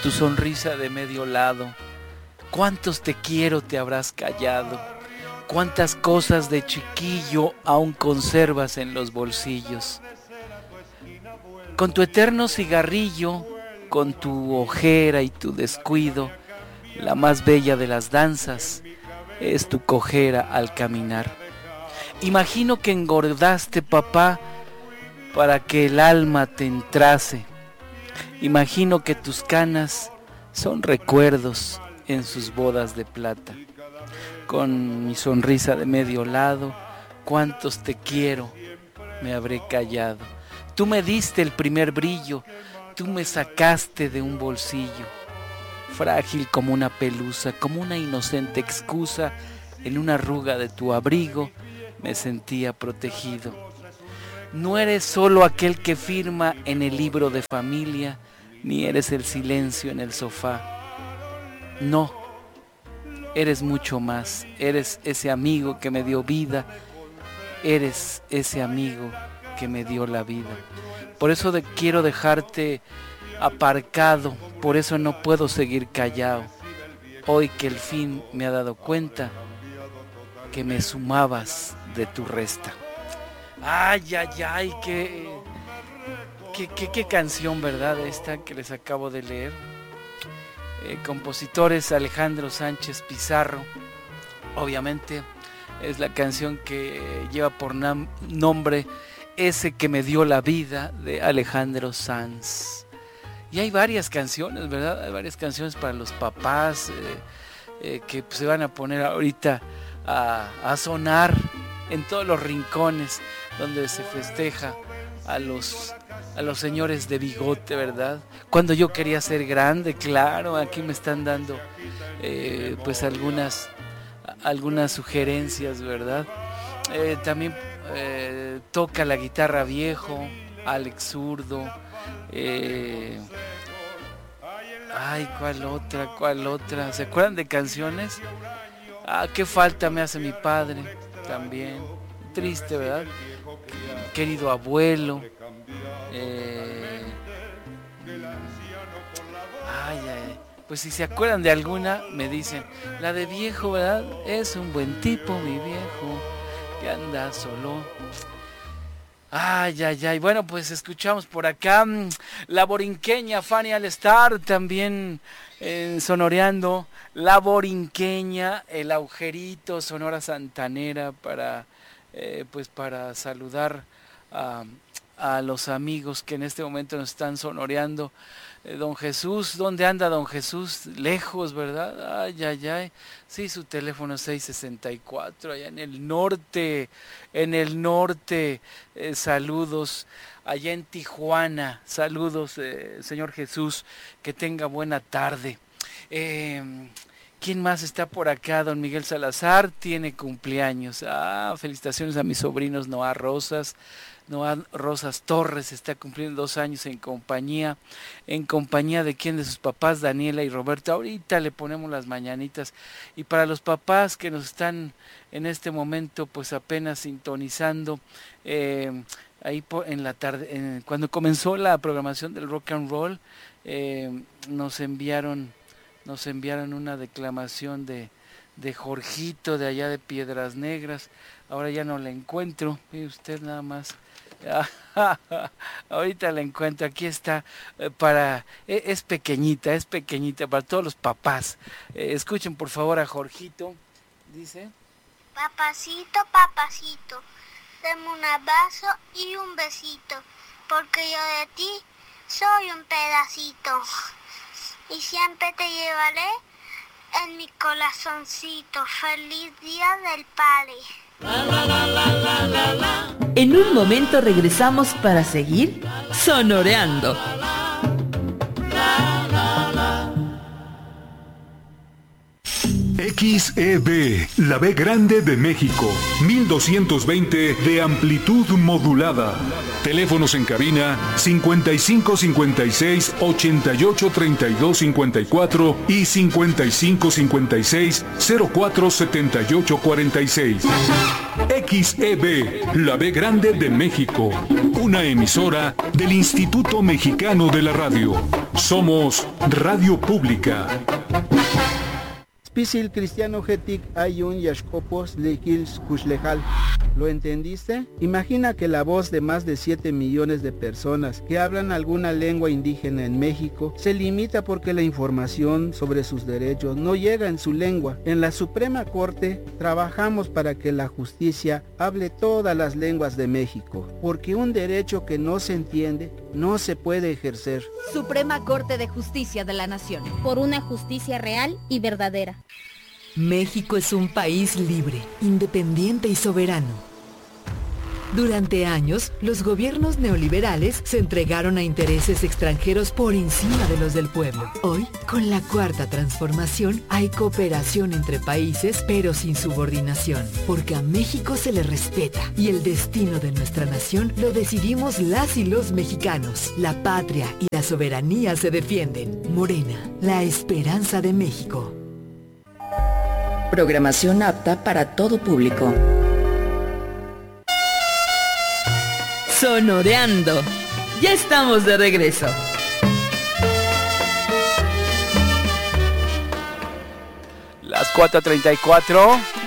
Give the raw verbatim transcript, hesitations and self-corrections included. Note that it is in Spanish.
tu sonrisa de medio lado. Cuántos te quiero te habrás callado, cuántas cosas de chiquillo aún conservas en los bolsillos. Con tu eterno cigarrillo, con tu ojera y tu descuido, la más bella de las danzas es tu cojera al caminar. Imagino que engordaste, papá, para que el alma te entrase. Imagino que tus canas son recuerdos en sus bodas de plata. Con mi sonrisa de medio lado, cuántos te quiero me habré callado. Tú me diste el primer brillo, tú me sacaste de un bolsillo, frágil como una pelusa, como una inocente excusa, en una arruga de tu abrigo me sentía protegido. No eres solo aquel que firma en el libro de familia, ni eres el silencio en el sofá. No, eres mucho más, eres ese amigo que me dio vida, eres ese amigo que me dio la vida. Por eso de, quiero dejarte aparcado, por eso no puedo seguir callado. Hoy que el fin me ha dado cuenta que me sumabas de tu resta. Ay, ay, ay, qué, qué, qué, qué canción, ¿verdad? Esta que les acabo de leer. Eh, compositores Alejandro Sánchez Pizarro. Obviamente es la canción que lleva por nam- nombre Ese que me dio la vida, de Alejandro Sanz. Y hay varias canciones, ¿verdad? Hay varias canciones para los papás eh, eh, que se van a poner ahorita a, a sonar en todos los rincones donde se festeja a los, a los señores de bigote, ¿verdad? Cuando yo quería ser grande, claro, aquí me están dando eh, pues algunas, algunas sugerencias, ¿verdad? Eh, también eh, toca la guitarra viejo, Alex Zurdo. Eh, ay, ¿cuál otra? ¿Cuál otra? ¿Se acuerdan de canciones? Ah, qué falta me hace mi padre, también. Triste, ¿verdad? Querido abuelo. Eh, ay, ay. Pues si se acuerdan de alguna, me dicen. La de viejo, ¿verdad? Es un buen tipo, mi viejo, que anda solo. Ay, ay, ay. Bueno, pues escuchamos por acá la borinqueña Fanny Alestar, también eh, sonoreando la borinqueña, el agujerito, Sonora Santanera, para eh, pues para saludar a, a los amigos que en este momento nos están sonoreando. Eh, don Jesús, ¿dónde anda don Jesús? Lejos, ¿verdad? Ay, ay, ay. Sí, su teléfono es seis sesenta y cuatro, allá en el norte, en el norte. Eh, saludos, allá en Tijuana. Saludos, eh, señor Jesús, que tenga buena tarde. Eh, ¿Quién más está por acá? Don Miguel Salazar tiene cumpleaños. Ah, felicitaciones a mis sobrinos Noah Rosas. Noah Rosas Torres está cumpliendo dos años en compañía, en compañía de quién, de sus papás, Daniela y Roberto. Ahorita le ponemos las mañanitas. Y para los papás que nos están en este momento pues apenas sintonizando, eh, ahí en la tarde, en, cuando comenzó la programación del rock and roll, eh, nos enviaron, nos enviaron una declamación de, de Jorgito de allá de Piedras Negras. Ahora ya no la encuentro, mire usted nada más. Ahorita la encuentro, aquí está, eh, para, eh, es pequeñita, es pequeñita, para todos los papás. Eh, escuchen por favor a Jorgito, dice: Papacito, papacito, dame un abrazo y un besito, porque yo de ti soy un pedacito, y siempre te llevaré en mi corazoncito. Feliz Día del Padre. La, la, la, la, la, la, la. En un momento regresamos para seguir sonoreando. X E B, la B grande de México, mil doscientos veinte de amplitud modulada. Teléfonos en cabina cincuenta y cinco cincuenta y seis ochenta y ocho treinta y dos cincuenta y cuatro y cincuenta y cinco cincuenta y seis cero cuatro setenta y ocho cuarenta y seis. X E B, la B grande de México, una emisora del Instituto Mexicano de la Radio. Somos Radio Pública. Spisil cristiano getik ayun yashkopos lehils kushlejal. ¿Lo entendiste? Imagina que la voz de más de siete millones de personas que hablan alguna lengua indígena en México se limita porque la información sobre sus derechos no llega en su lengua. En la Suprema Corte trabajamos para que la justicia hable todas las lenguas de México, porque un derecho que no se entiende no se puede ejercer. Suprema Corte de Justicia de la Nación. Por una justicia real y verdadera. México es un país libre, independiente y soberano. Durante años, los gobiernos neoliberales se entregaron a intereses extranjeros por encima de los del pueblo. Hoy, con la Cuarta Transformación, hay cooperación entre países, pero sin subordinación, porque a México se le respeta y el destino de nuestra nación lo decidimos las y los mexicanos. La patria y la soberanía se defienden. Morena, la esperanza de México. Programación apta para todo público. Sonoreando. Ya estamos de regreso. Las cuatro treinta y cuatro.